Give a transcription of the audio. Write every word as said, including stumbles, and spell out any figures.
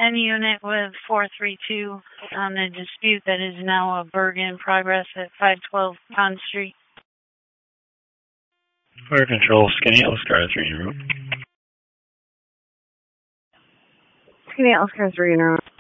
Any unit with four three two on the dispute that is now a Bergen progress at five twelve Pond Street. Fire control, Skinny Oscar three in route. Skinny Oscar three in route.